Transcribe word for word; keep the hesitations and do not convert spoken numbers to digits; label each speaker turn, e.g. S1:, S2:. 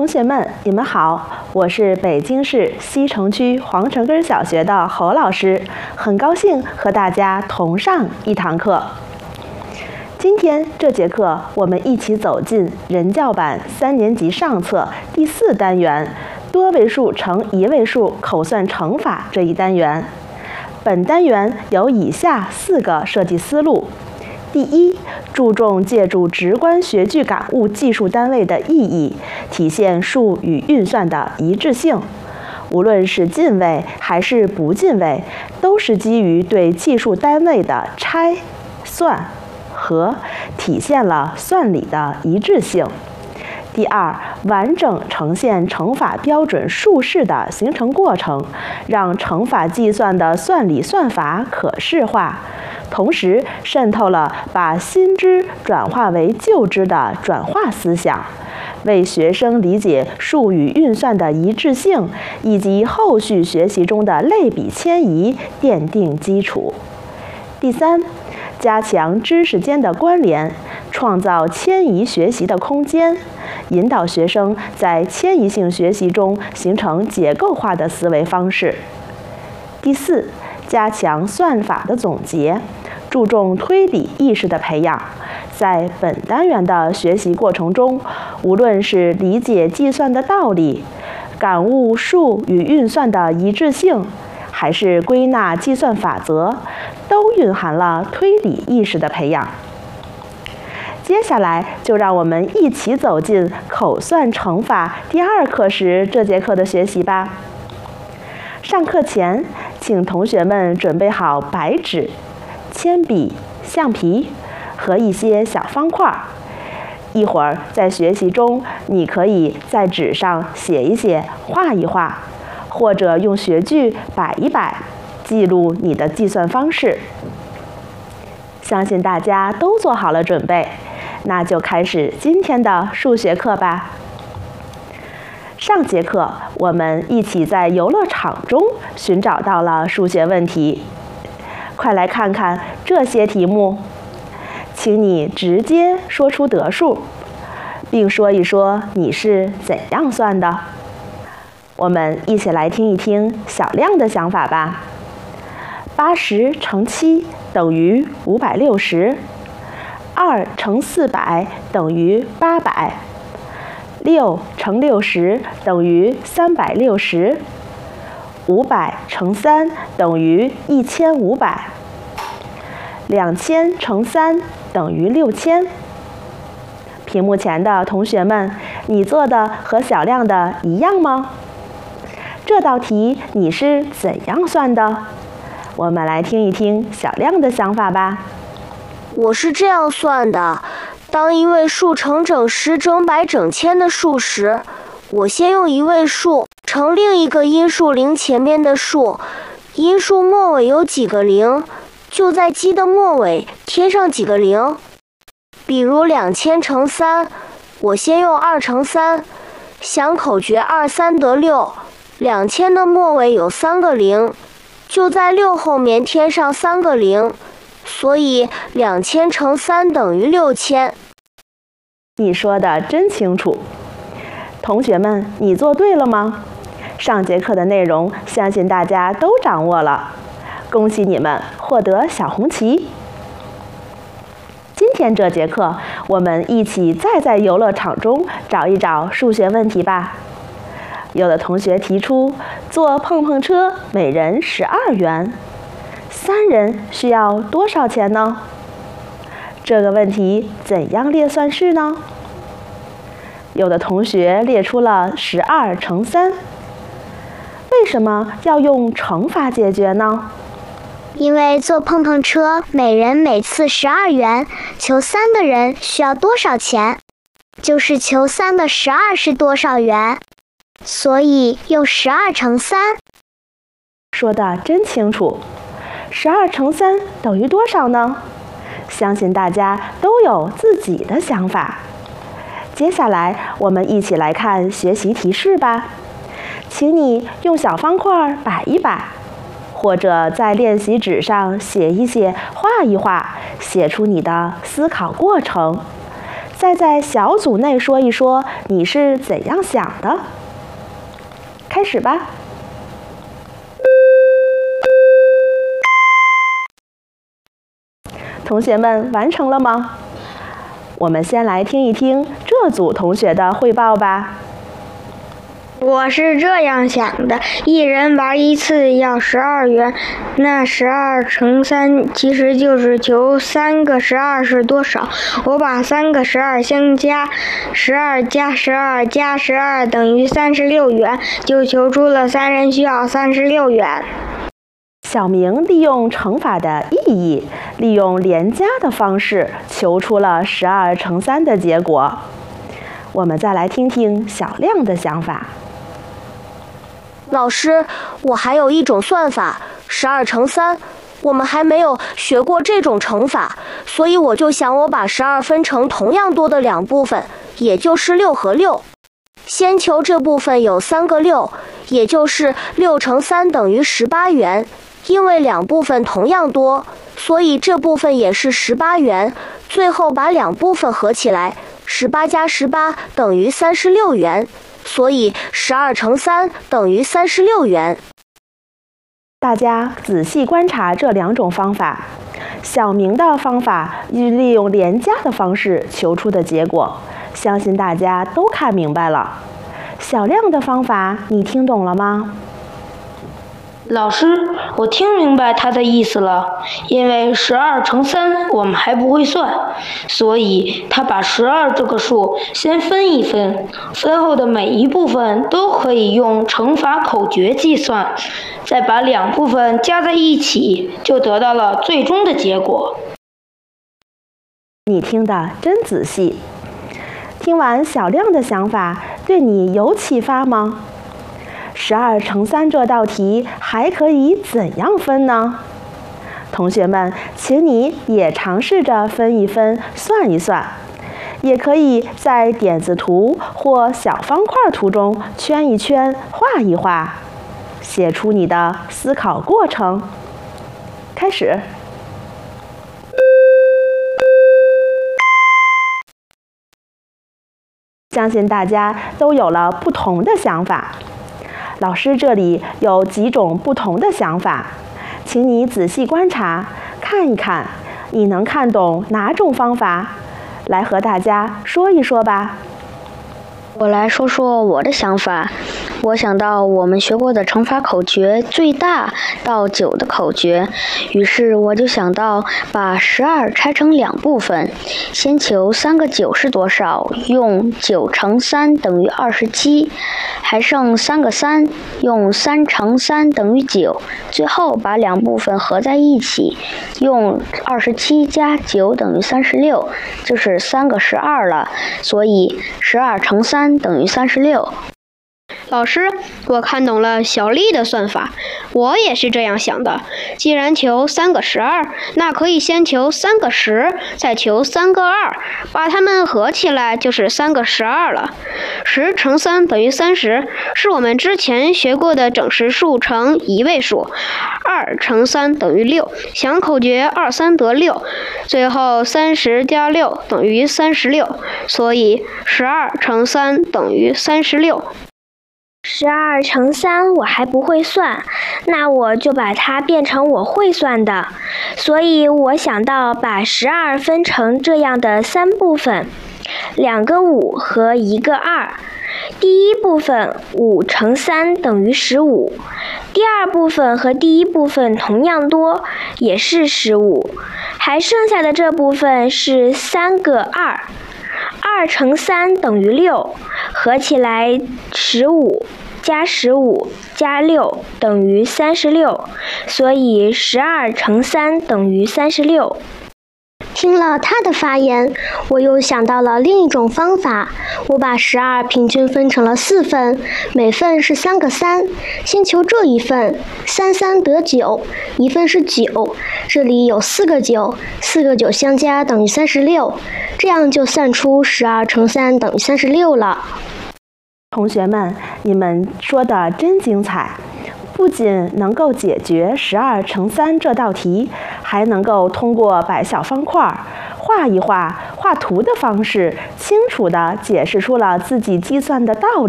S1: 同学们，你们好，我是北京市西城区黄城根小学的侯老师，很高兴和大家同上一堂课。今天这节课，我们一起走进人教版三年级上册第四单元多位数乘一位数口算乘法这一单元。本单元有以下四个设计思路：第一，注重借助直观学具感悟计数单位的意义，体现数与运算的一致性。无论是进位还是不进位，都是基于对计数单位的拆、算、和，体现了算理的一致性。第二，完整呈现乘法标准数式的形成过程，让乘法计算的算理算法可视化，同时渗透了把新知转化为旧知的转化思想，为学生理解数与运算的一致性以及后续学习中的类比迁移奠定基础。第三，加强知识间的关联，创造迁移学习的空间，引导学生在迁移性学习中形成结构化的思维方式。第四，加强算法的总结，注重推理意识的培养。在本单元的学习过程中，无论是理解计算的道理，感悟数与运算的一致性，还是归纳计算法则，都蕴含了推理意识的培养。接下来就让我们一起走进口算乘法第二课时这节课的学习吧。上课前，请同学们准备好白纸、铅笔、橡皮和一些小方块。一会儿在学习中，你可以在纸上写一写、画一画，或者用学具摆一摆，记录你的计算方式。相信大家都做好了准备，那就开始今天的数学课吧。上节课我们一起在游乐场中寻找到了数学问题，快来看看这些题目，请你直接说出得数，并说一说你是怎样算的。我们一起来听一听小亮的想法吧。八十乘七等于五百六十，二乘四百等于八百，六乘六十等于三百六十，五百乘三等于一千五百，两千乘三等于六千。屏幕前的同学们，你做的和小亮的一样吗？这道题你是怎样算的？我们来听一听小亮的想法吧。
S2: 我是这样算的，当一位数乘整十、整百、整千的数时，我先用一位数乘另一个因数零前面的数，因数末尾有几个零，就在积的末尾添上几个零。比如两千乘三，我先用二乘三，想口诀二三得六，两千的末尾有三个零，就在六后面添上三个零，所以两千乘三等于六千。
S1: 你说的真清楚。同学们，你做对了吗？上节课的内容相信大家都掌握了，恭喜你们获得小红旗。今天这节课，我们一起再在游乐场中找一找数学问题吧。有的同学提出，坐碰碰车每人十二元，三人需要多少钱呢？这个问题怎样列算式呢？有的同学列出了十二乘三，为什么要用乘法解决呢？
S3: 因为坐碰碰车每人每次十二元，求三的人需要多少钱？就是求三的十二是多少元，所以用十二乘三。
S1: 说得真清楚。十二乘三等于多少呢？相信大家都有自己的想法。接下来我们一起来看学习提示吧，请你用小方块摆一摆，或者在练习纸上写一写、画一画，写出你的思考过程。 再在小组内说一说你是怎样想的。开始吧。同学们完成了吗？我们先来听一听这组同学的汇报吧。
S4: 我是这样想的，一人玩一次要十二元，那十二乘三其实就是求三个十二是多少。我把三个十二相加，十二加十二加十二等于三十六元，就求出了三人需要三十六元。
S1: 小明利用乘法的意义，利用连加的方式求出了十二乘三的结果。我们再来听听小亮的想法。
S2: 老师，我还有一种算法，十二乘三，我们还没有学过这种乘法，所以我就想我把十二分成同样多的两部分，也就是六和六。先求这部分有三个六，也就是六乘三等于十八元。因为两部分同样多，所以这部分也是十八元。最后把两部分合起来，十八加十八等于三十六元。所以十二乘三等于三十六元。
S1: 大家仔细观察这两种方法，小明的方法利用连加的方式求出的结果，相信大家都看明白了。小亮的方法你听懂了吗？
S5: 老师，我听明白他的意思了。因为十二乘三我们还不会算，所以他把十二这个数先分一分，分后的每一部分都可以用乘法口诀计算，再把两部分加在一起，就得到了最终的结果。
S1: 你听得真仔细。听完小亮的想法，对你有启发吗？十二乘三这道题还可以怎样分呢？同学们，请你也尝试着分一分，算一算，也可以在点字图或小方块图中圈一圈，画一画，写出你的思考过程。开始。相信大家都有了不同的想法。老师这里有几种不同的想法，请你仔细观察，看一看，你能看懂哪种方法？来和大家说一说吧。
S4: 我来说说我的想法。我想到我们学过的乘法口诀最大到九的口诀，于是我就想到把十二拆成两部分，先求三个九是多少，用九乘三等于二十七，还剩三个三，用三乘三等于九，最后把两部分合在一起，用二十七加九等于三十六，就是三个十二了，所以十二乘三等于三十六。
S6: 老师，我看懂了小丽的算法，我也是这样想的。既然求三个十二，那可以先求三个十，再求三个二，把它们合起来就是三个十二了。十乘三等于三十，是我们之前学过的整实数乘一位数。二乘三等于六，想口诀二三得六，最后三十加六等于三十六，所以十二乘三等于三十六。
S4: 十二乘三我还不会算，那我就把它变成我会算的。所以我想到把十二分成这样的三部分，两个五和一个二。第一部分五乘三等于十五，第二部分和第一部分同样多，也是十五，还剩下的这部分是三个二。二乘三等于六，合起来十五加十五加六等于三十六，所以十二乘三等于三十六。
S3: 听了他的发言，我又想到了另一种方法。我把十二平均分成了四份，每份是三个三。先求这一份，三三得九，一份是九，这里有四个九，四个九相加等于三十六，这样就算出十二乘三等于三十六了。
S1: 同学们，你们说的真精彩！不仅能够解决十二乘三这道题，还能够通过摆小方块、画一画画图的方式，清楚地解释出了自己计算的道